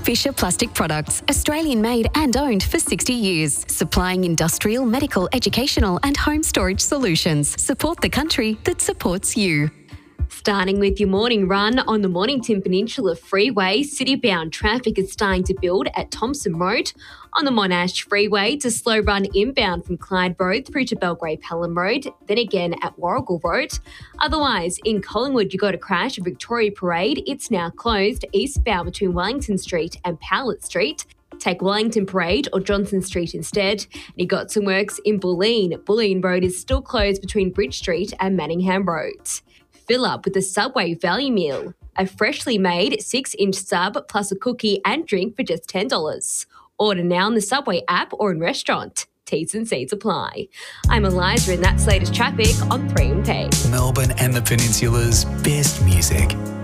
Fisher Plastic Products, Australian made and owned for 60 years, supplying industrial, medical, educational and home storage solutions. Support the country that supports you. Starting with your morning run on the Mornington Peninsula Freeway, city-bound traffic is starting to build at Thompson Road. On the Monash Freeway, it's a slow run inbound from Clyde Road through to Belgrave Pelham Road, then again at Warrigal Road. Otherwise, in Collingwood, you got a crash at Victoria Parade. It's now closed eastbound between Wellington Street and Powlett Street. Take Wellington Parade or Johnson Street instead. And you got some works in Bulleen. Bulleen Road is still closed between Bridge Street and Manningham Road. Fill up with the Subway Value Meal, a freshly made 6-inch sub plus a cookie and drink for just $10. Order now on the Subway app or in restaurant. T's and C's apply. I'm Eliza and that's latest traffic on 3MP. Melbourne and the Peninsula's best music.